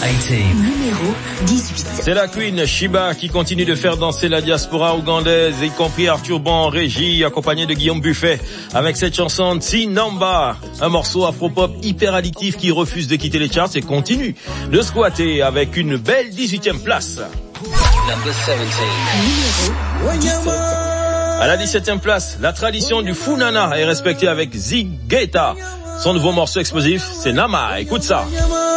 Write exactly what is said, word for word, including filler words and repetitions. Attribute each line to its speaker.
Speaker 1: Numéro dix-huit.
Speaker 2: C'est la Queen Shiba qui continue de faire danser la diaspora ougandaise, y compris Arthur Bon en régie, accompagné de Guillaume Buffet, avec cette chanson Tsinamba, un morceau afro-pop hyper addictif qui refuse de quitter les charts et continue de squatter avec une belle dix-huitième place.
Speaker 1: Numéro dix-sept.
Speaker 2: À la dix-septième place, la tradition du Funana est respectée avec Zigeta. Son nouveau morceau explosif, c'est Nama. Écoute ça.